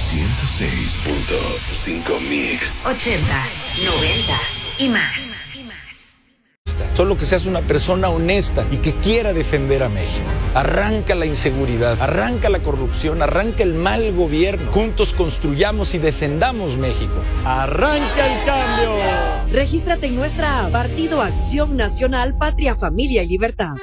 106.5 Mix. 80s, 90s y más. Solo que seas una persona honesta y que quiera defender a México. Arranca la inseguridad, arranca la corrupción, arranca el mal gobierno. Juntos construyamos y defendamos México. ¡Arranca el cambio! Regístrate en nuestra app, Partido Acción Nacional, Patria, Familia y Libertad.